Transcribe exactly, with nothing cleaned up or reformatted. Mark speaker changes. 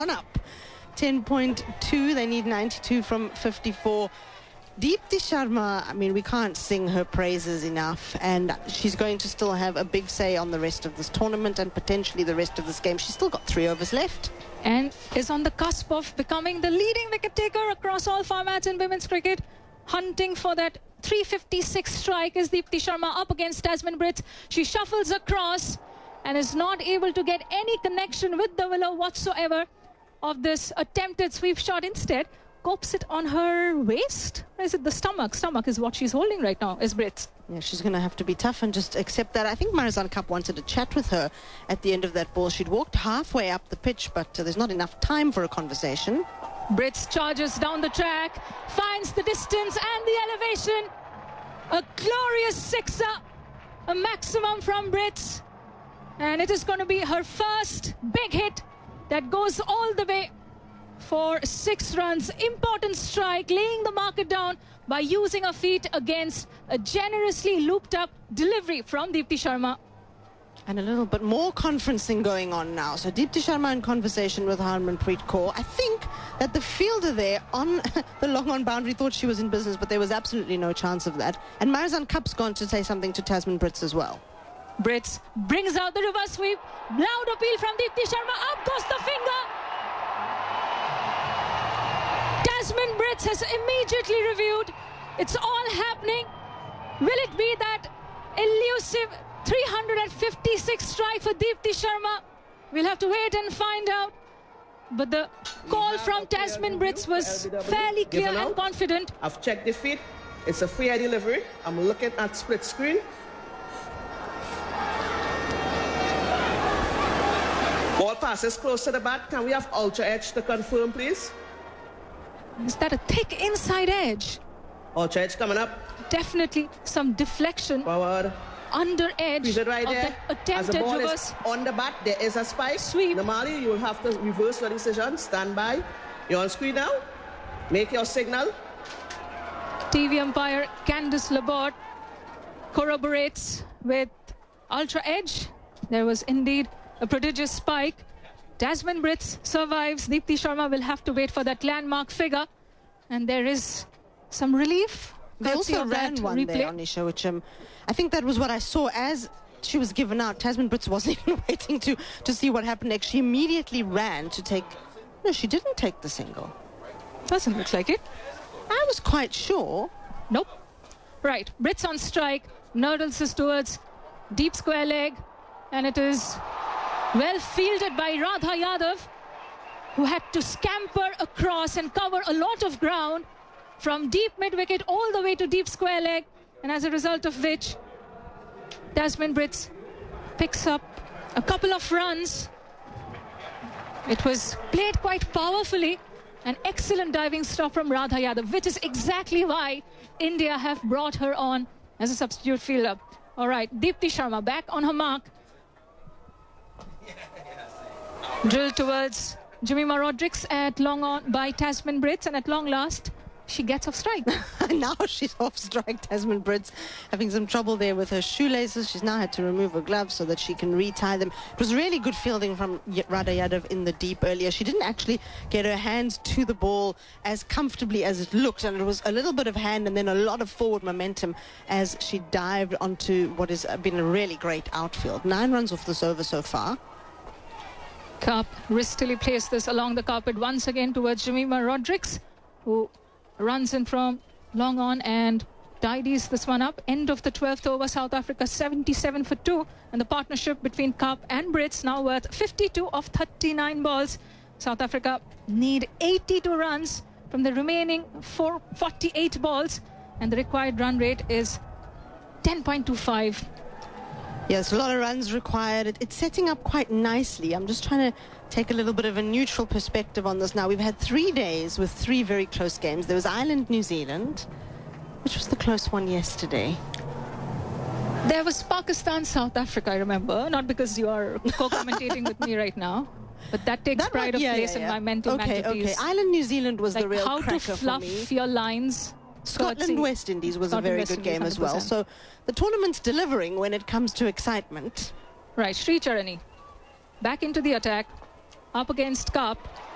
Speaker 1: up. ten point two, they need ninety-two from fifty-four. Deepti Sharma, I mean, we can't sing her praises enough, and she's going to still have a big say on the rest of this tournament and potentially the rest of this game. She's still got three overs left.
Speaker 2: And is on the cusp of becoming the leading wicket taker across all formats in women's cricket. Hunting for that three fifty-six strike is Deepti Sharma up against Tasmin Brits. She shuffles across and is not able to get any connection with the willow whatsoever of this attempted sweep shot. Instead, copes it on her waist. Or is it the stomach? Stomach is what she's holding right now, is Brits.
Speaker 1: Yeah, she's going to have to be tough and just accept that. I think Marizanne Kapp wanted to chat with her at the end of that ball. She'd walked halfway up the pitch, but uh, there's not enough time for a conversation.
Speaker 2: Brits charges down the track, finds the distance and the elevation. A glorious sixer, a maximum from Brits. And it is going to be her first big hit that goes all the way for six runs. Important strike, laying the marker down by using her feet against a generously looped up delivery from Deepti Sharma.
Speaker 1: And a little bit more conferencing going on now. So Deepti Sharma in conversation with Harmanpreet Kaur. I think that the fielder there on the long on boundary thought she was in business, but there was absolutely no chance of that. And Marizanne Kapp's gone to say something to Tasmin Brits as well.
Speaker 2: Brits brings out the reverse sweep. Loud appeal from Deepti Sharma. Up goes the finger. Tasmin Brits has immediately reviewed. It's all happening. Will it be that elusive three fifty-six strike for Deepti Sharma? We'll have to wait and find out. But the call from Tasmin Brits was fairly clear and confident.
Speaker 3: I've checked the feet. It's a free air delivery. I'm looking at split screen. Ball passes close to the bat. Can we have ultra edge to confirm, please?
Speaker 2: Is that a thick inside edge?
Speaker 3: Ultra edge coming up.
Speaker 2: Definitely some deflection.
Speaker 3: Forward.
Speaker 2: Under edge
Speaker 3: right
Speaker 2: of
Speaker 3: there.
Speaker 2: that attempted
Speaker 3: As the ball
Speaker 2: reverse
Speaker 3: is on the bat, there is a spike.
Speaker 2: Sweep.
Speaker 3: Normally, you will have to reverse your decision. Stand by. You're on screen now. Make your signal.
Speaker 2: T V umpire Candice Laborde corroborates with ultra edge. There was indeed a prodigious spike. Tasmin Brits survives. Deepti Sharma will have to wait for that landmark figure. And there is some relief.
Speaker 1: They also ran one
Speaker 2: replay.
Speaker 1: there, Anisha, which um, I think that was what I saw as she was given out. Tasmin Brits wasn't even waiting to, to see what happened next. She immediately ran to take... No, she didn't take the single.
Speaker 2: Doesn't look like it.
Speaker 1: I was quite sure.
Speaker 2: Nope. Right, Brits on strike. Nurdles is towards deep square leg. And it is well fielded by Radha Yadav, who had to scamper across and cover a lot of ground from deep mid-wicket all the way to deep square leg, and as a result of which Tasmin Brits picks up a couple of runs. It was played quite powerfully. An excellent diving stop from Radha Yadav, which is exactly why India have brought her on as a substitute fielder. All right, Deepti Sharma back on her mark. Drill towards Jemimah Rodrigues at long on by Tasmin Brits, and at long last she gets off strike.
Speaker 1: Now she's off strike. Tasmin Brits having some trouble there with her shoelaces. She's now had to remove her gloves so that she can retie them. It was really good fielding from Radha Yadav in the deep earlier. She didn't actually get her hands to the ball as comfortably as it looked, and it was a little bit of hand and then a lot of forward momentum as she dived onto what has been a really great outfield. Nine runs off this over so far.
Speaker 2: Kapp wristily placed this along the carpet once again towards Jemimah Rodrigues, who runs in from long on and tidies this one up. End of the twelfth over, South Africa seventy-seven for two, and the partnership between Kapp and Brits now worth fifty-two of thirty-nine balls. South Africa need eighty-two runs from the remaining four forty-eight balls, and the required run rate is ten point two five.
Speaker 1: Yes, a lot of runs required. It, it's setting up quite nicely. I'm just trying to take a little bit of a neutral perspective on this now. We've had three days with three very close games. There was Ireland, New Zealand, which was the close one yesterday.
Speaker 2: There was Pakistan, South Africa, I remember. Not because you are co-commentating with me right now, but that takes
Speaker 1: that
Speaker 2: pride
Speaker 1: might, yeah,
Speaker 2: of place
Speaker 1: yeah, yeah.
Speaker 2: in my mental
Speaker 1: okay,
Speaker 2: mantelpiece.
Speaker 1: Okay, Ireland, New Zealand was
Speaker 2: like
Speaker 1: the real
Speaker 2: how
Speaker 1: cracker
Speaker 2: to fluff
Speaker 1: for me.
Speaker 2: your lines.
Speaker 1: Scotland, West Indies was
Speaker 2: Scotland,
Speaker 1: a very
Speaker 2: West
Speaker 1: good
Speaker 2: Indies,
Speaker 1: game as well.
Speaker 2: one hundred percent.
Speaker 1: So the tournament's delivering when it comes to excitement.
Speaker 2: Right, Sri Charani back into the attack, up against Kapp.